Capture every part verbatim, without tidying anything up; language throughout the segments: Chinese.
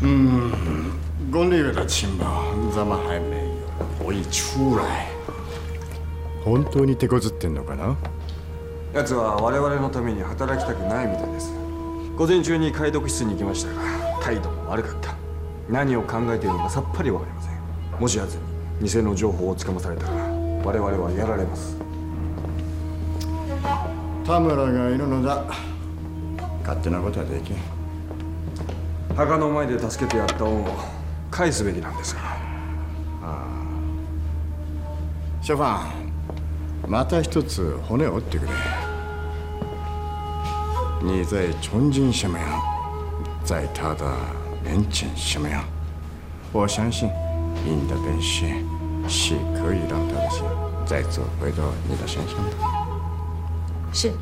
嗯，龚立伟的情报怎么还没有可以出来？本当に手こずってんのかな？ 奴は我々のために働きたくないみたいです。午前中に解読室に行きましたが、態度も悪かった。何を考えているのかさっぱりわかりません。もし奴に偽の情報をつかまされたら、我々はやられます。 田村がいるのだ。勝手なことはできん。 墓の前で助けてやった恩を返すべきなんですが。 ああ。ショファン、また一つ骨を折ってくれ。你在重庆什么样，在他的面前什么样？我相信你的本事是可以让他的心再次回到你的身上的。 是。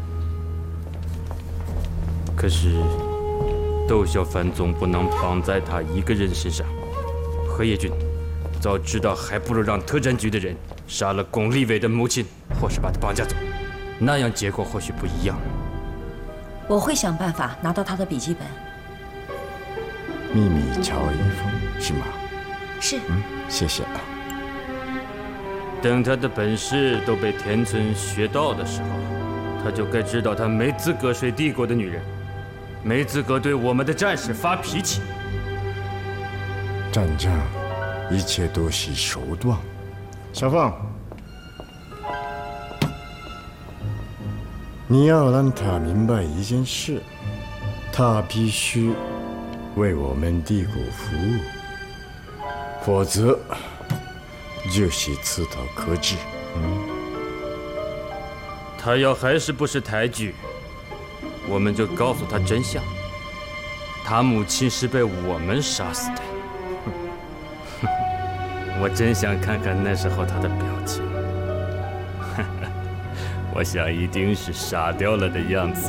可是，窦小凡总不能绑在他一个人身上。何业军，早知道还不如让特战局的人杀了龚立伟的母亲，或是把他绑架走，那样结果或许不一样。 我会想办法拿到他的笔记本。 秘密乔一峰是吗？ 是。 嗯，谢谢啊。 等他的本事都被田村学到的时候，他就该知道他没资格睡帝国的女人，没资格对我们的战士发脾气。 战争，一切都是手段。小凤，你要让他明白一件事，他必须为我们帝国服务，否则就是自讨可耻。嗯， 他要还是不识抬举，我们就告诉他真相。他母亲是被我们杀死的。我真想看看那时候他的表情。我想一定是傻掉了的样子。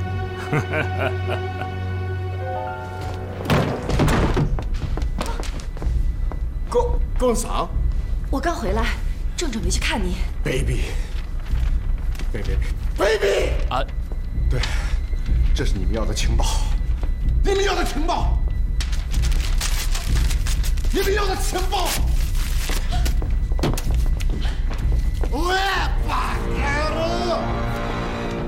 龚龚嫂， 我刚回来，正准备去看你。 baby， baby baby 啊， 对，这是你们要的情报，你们要的情报，你们要的情报。喂。